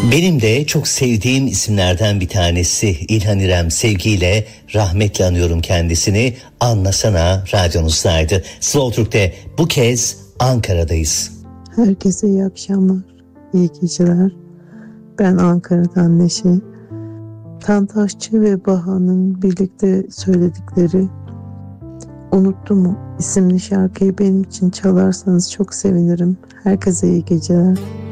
Benim de çok sevdiğim isimlerden bir tanesi İlhan İrem, sevgiyle rahmetle anıyorum kendisini. Anlasana radyonuzdaydı. Slow Türk'te bu kez Ankara'dayız. Herkese iyi akşamlar, iyi geceler. Ben Ankara'dan Neşe. Tantaşçı ve Baha'nın birlikte söyledikleri "Unuttu mu" isimli şarkıyı benim için çalarsanız çok sevinirim. Herkese iyi geceler.